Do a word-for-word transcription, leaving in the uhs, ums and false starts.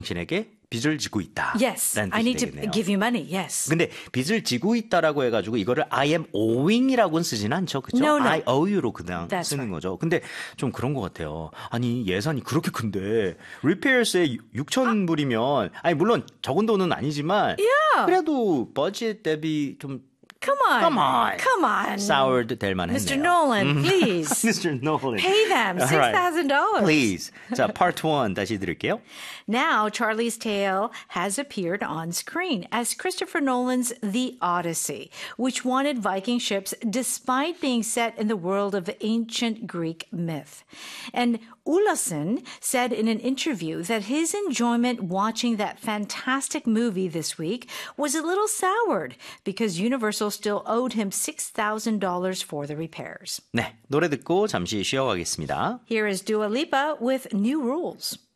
당신에게 빚을 지고 있다. Yes, 라는 I 뜻이 need to 되겠네요. give you money. Yes. 근데 빚을 지고 있다라고 해가지고 이거를 I am owing이라고는 쓰지는 않죠. 그죠? No, no. I owe you로 그냥 That's 쓰는 right. 거죠. 근데 좀 그런 것 같아요. 아니 예산이 그렇게 큰데 repairs에 육천 불이면 아니 물론 적은 돈은 아니지만 Yeah. 그래도 버짓 대비 좀 Come on. Come on. Come on. soured 될 만했네요. Mister Nolan, please. Mr. Nolan. Pay them All six right. thousand dollars. Please. 자, part one 다시 들을게요. Now, Charlie's Tale has appeared on screen as Christopher Nolan's The Odyssey, which wanted Viking ships despite being set in the world of ancient Greek myth. And Ulason said in an interview that his enjoyment watching that fantastic movie this week was a little soured because Universal still owed him six thousand dollars for the repairs. 네, 노래 듣고 잠시 쉬어가겠습니다. Here is Dua Lipa with New Rules.